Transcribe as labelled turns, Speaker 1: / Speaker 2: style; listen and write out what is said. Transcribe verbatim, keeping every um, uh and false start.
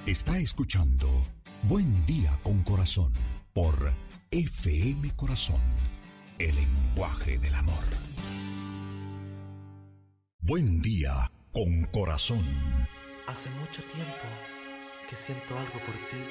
Speaker 1: Está escuchando Buen Día con Corazón por F M Corazón, el lenguaje del amor. Buen Día con Corazón.
Speaker 2: Hace mucho tiempo que siento algo por ti.